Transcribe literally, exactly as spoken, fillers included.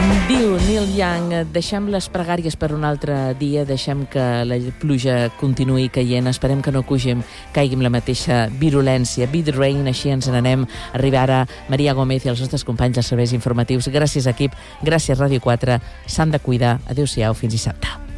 Diu Neil Young, deixem les pregàries per un altre dia, deixem que la pluja continuï caient, esperem que no cugem, caigui amb la mateixa virulència. Be the rain, així ens n'anem. Arriba ara Maria Gómez i els nostres companys dels serveis informatius. Gràcies, equip, gràcies, Ràdio quatre. S'han de cuidar. Adéu-siau, fins dissabte.